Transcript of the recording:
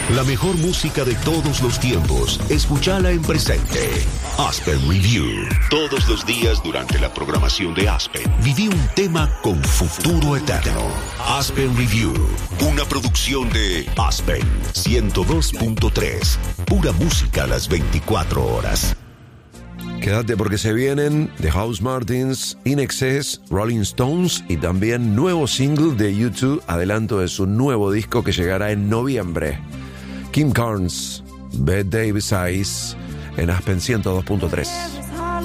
La mejor música de todos los tiempos, escúchala en presente. Aspen Review. Todos los días durante la programación de Aspen, viví un tema con futuro eterno. Aspen Review, una producción de Aspen 102.3. Pura música a las 24 horas. Quédate porque se vienen The Housemartins, In Excess, Rolling Stones y también nuevo single de U2, adelanto de su nuevo disco que llegará en noviembre. Kim Carnes, Bette Davis Eyes, en Aspen 102.3.